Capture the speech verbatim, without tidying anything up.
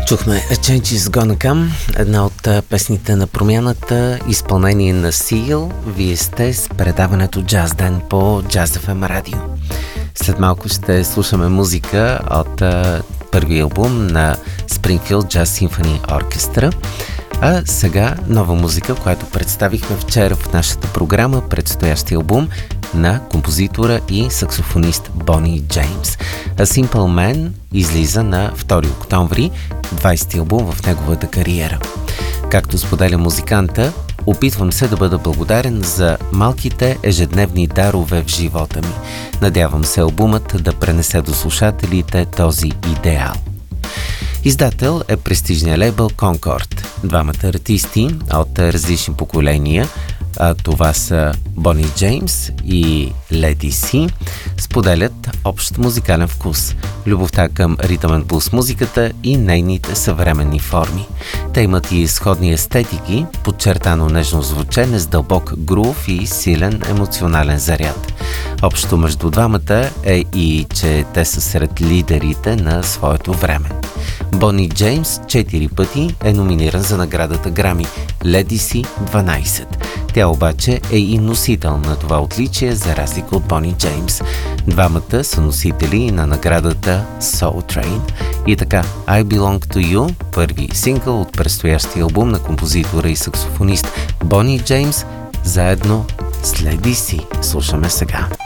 Чухме A Change Is Gonna Come, една от песните на промяната, изпълнение на Seal. Вие сте с предаването Джаз Ден по Jazz еф ем радио. След малко ще слушаме музика от а, първия албум на Springfield Jazz Symphony Orchestra. А сега нова музика, която представихме вчера в нашата програма, предстоящия албум на композитора и саксофонист Бони Джеймс. A Simple Man излиза на втори октомври, двайсети албум в неговата кариера. Както споделя музиканта, опитвам се да бъда благодарен за малките ежедневни дарове в живота ми. Надявам се албумът да пренесе до слушателите този идеал. Издател е престижния лейбъл Concord. Двамата артисти от различни поколения, а това са Бони Джеймс и Леди Си, споделят общ музикален вкус, любовта към ритъм енд блус музиката и нейните съвременни форми. Те имат и сходни естетики, подчертано нежно звучене с дълбок грув и силен емоционален заряд. Общо между двамата е и, че те са сред лидерите на своето време. Бони Джеймс четири пъти е номиниран за наградата Грами, Леди Си дванайсет. Тя обаче е и носител на това отличие, за разлика от Бони Джеймс. Двамата са носители на наградата Soul Train. И така, I Belong to You, първи сингъл от предстоящия албум на композитора и саксофонист Бони Джеймс, заедно с Леди Си. Слушаме сега.